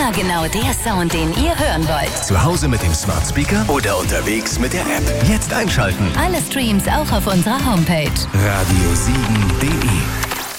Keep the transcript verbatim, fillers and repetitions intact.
Immer genau der Sound, den ihr hören wollt. Zu Hause mit dem Smart Speaker oder unterwegs mit der App. Jetzt einschalten. Alle Streams auch auf unserer Homepage. radio sieben punkt de